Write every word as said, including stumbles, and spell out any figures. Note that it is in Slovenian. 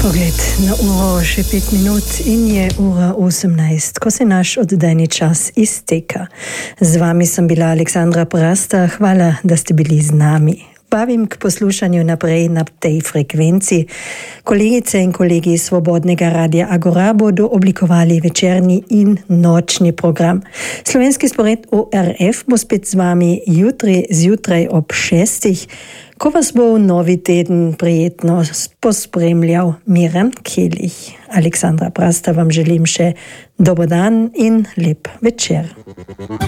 Pogled na uro, še pet minut in je ura osemnajst, ko se naš oddajni čas izteka. Z vami sem bila Aleksandra Prasta, hvala, da ste bili z nami. Vabim k poslušanju naprej na tej frekvenci. Kolegice in kolegi Svobodnega radia Agora bodo oblikovali večerni in nočni program. Slovenski spored O R F bo spet z vami jutri zjutraj ob šestih, ko vas bo v novi teden prijetno pospremljal Miran Kelih. Aleksandra Prasta vam želim še dober dan in lep večer.